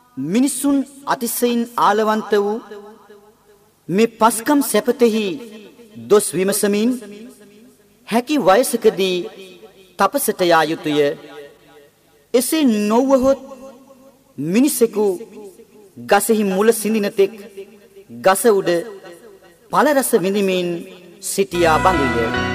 මිනිසුන් අතිශයින් ආලවන්ත වූ මේ පස්කම් සැපතෙහි දොස් විමසමින් හැකි වයසකදී තපසට යා යුතුය. එසේ නොවහොත් මිනිසෙකු ගසෙහි මුල සිඳින තෙක් ගස උඩ ඵල රස විඳිමින් සිටියා බඳුය.